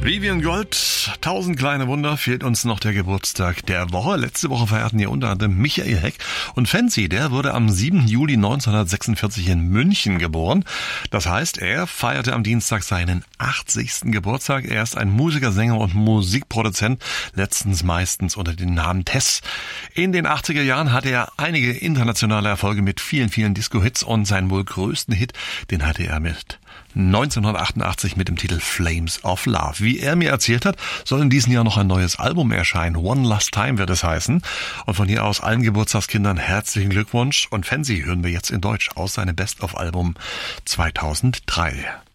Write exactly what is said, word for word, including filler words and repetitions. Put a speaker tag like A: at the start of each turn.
A: Vivian Gold, tausend kleine Wunder, fehlt uns noch der Geburtstag der Woche. Letzte Woche feierten hier unter anderem Michael Heck und Fancy, der wurde am siebten Juli neunzehnhundertsechsundvierzig in München geboren. Das heißt, er feierte am Dienstag seinen achtzigsten Geburtstag. Er ist ein Musiker, Sänger und Musikproduzent, letztens meistens unter dem Namen Tess. In den achtziger Jahren hatte er einige internationale Erfolge mit vielen, vielen Disco-Hits und seinen wohl größten Hit, den hatte er mit neunzehnhundertachtundachtzig mit dem Titel Flames of Love. Wie er mir erzählt hat, soll in diesem Jahr noch ein neues Album erscheinen. One Last Time wird es heißen. Und von hier aus allen Geburtstagskindern herzlichen Glückwunsch. Und Fancy hören wir jetzt in Deutsch aus seinem Best-of-Album zweitausenddrei.